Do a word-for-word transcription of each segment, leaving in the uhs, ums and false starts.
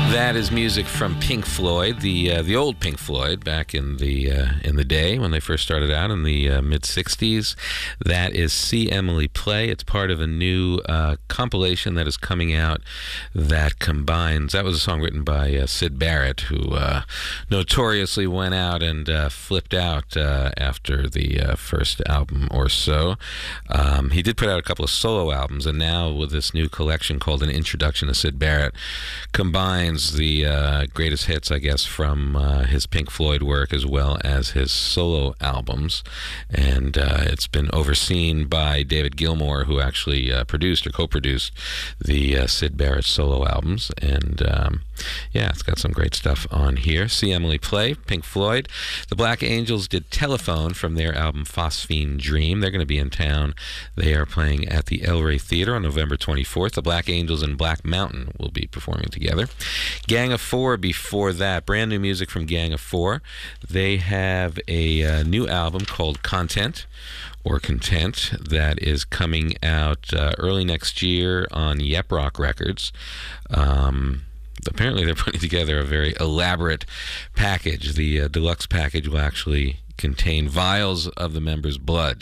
That is music from Pink Floyd, the uh, the old Pink Floyd, back in the uh, in the day when they first started out in the uh, mid sixties. That is See Emily Play. It's part of a new uh, compilation that is coming out that combines. That was a song written by uh, Syd Barrett, who uh, notoriously went out and uh, flipped out uh, after the uh, first album or so. Um, he did put out a couple of solo albums, and now with this new collection called An Introduction to Syd Barrett, combines the uh, greatest hits, I guess, from uh, his Pink Floyd work as well as his solo albums. And uh, it's been overseen by David Gilmour, who actually uh, produced or co-produced the uh, Syd Barrett solo albums. And um, yeah, it's got some great stuff on here. See Emily Play, Pink Floyd. The Black Angels did Telephone from their album Phosphine Dream. They're going to be in town. They are playing at the El Rey Theater on November twenty-fourth. The Black Angels and Black Mountain will be performing together. Gang of Four before that. Brand new music from Gang of Four. They have a uh, new album called Content or Content that is coming out uh, early next year on Yep Rock Records. Um... Apparently they're putting together a very elaborate package. The uh, deluxe package will actually contain vials of the members' blood.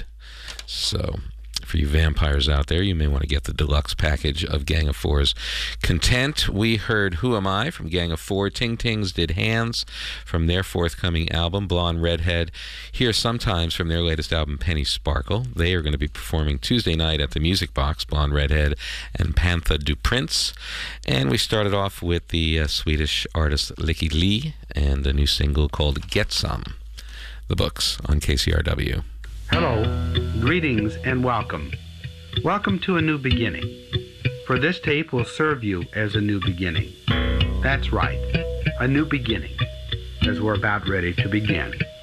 So for you vampires out there, you may want to get the deluxe package of Gang of Four's Content. We heard Who Am I from Gang of Four. Ting Tings did Hands from their forthcoming album, Blonde Redhead. Here Sometimes from their latest album, Penny Sparkle. They are going to be performing Tuesday night at the Music Box, Blonde Redhead and Pantha du Prince. And we started off with the uh, Swedish artist Lykke Li and a new single called Get Some. The Books on K C R W. Hello, greetings and welcome. Welcome to a new beginning. For this tape will serve you as a new beginning. That's right, a new beginning, as we're about ready to begin.